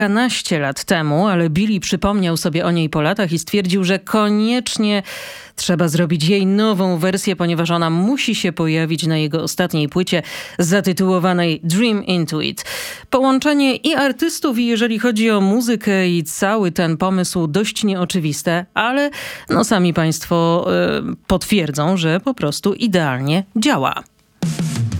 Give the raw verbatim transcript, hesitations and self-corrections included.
kilkanaście lat temu, ale Billy przypomniał sobie o niej po latach i stwierdził, że koniecznie trzeba zrobić jej nową wersję, ponieważ ona musi się pojawić na jego ostatniej płycie zatytułowanej Dream Into It. Połączenie i artystów, i jeżeli chodzi o muzykę i cały ten pomysł, dość nieoczywiste, ale no sami państwo y, potwierdzą, że po prostu idealnie działa.